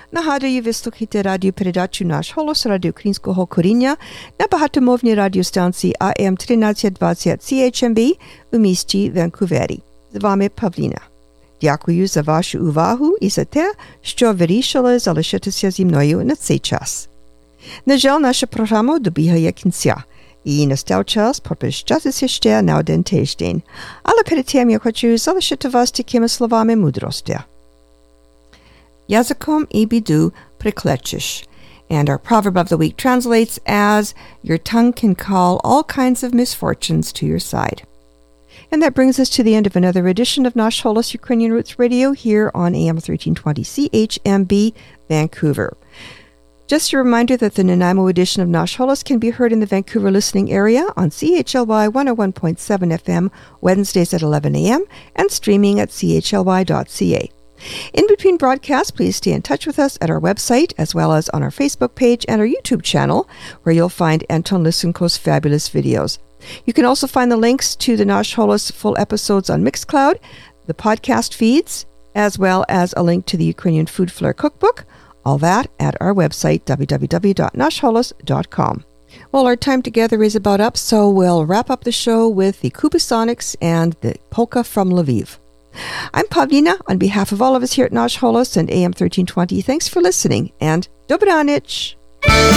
Нагадую, ви слухаєте радіопередачу «Наш голос» Радіо Українського коріння на багатомовній радіостанції АМ 1320 CHMB у місті Ванкувері. З вами Павліна. Дякую за вашу увагу і за те, що вирішили залишитися зі мною на цей час. На жаль, наша програма добігає кінця, і настав час попрощатися ще на один тиждень. Але перед тим я хочу залишити вас такими словами мудрості. Язиком і біду прикличеш. And our proverb of the week translates as, your tongue can call all kinds of misfortunes to your side. And that brings us to the end of another edition of Nash Holos Ukrainian Roots Radio here on AM 1320 CHMB, Vancouver. Just a reminder that the Nanaimo edition of Nash Holos can be heard in the Vancouver listening area on CHLY 101.7 FM Wednesdays at 11 a.m. and streaming at chly.ca. In between broadcasts, please stay in touch with us at our website, as well as on our Facebook page and our YouTube channel, where you'll find Anton Lysenko's fabulous videos. You can also find the links to the Nash Holos full episodes on Mixcloud, the podcast feeds, as well as a link to the Ukrainian Food Flair cookbook, all that at our website, www.nashholos.com. Well, our time together is about up, so we'll wrap up the show with the Kubasonics and the Polka from Lviv. I'm Pavlina. On behalf of all of us here at Nash Holos and AM 1320, thanks for listening, and Dobranich!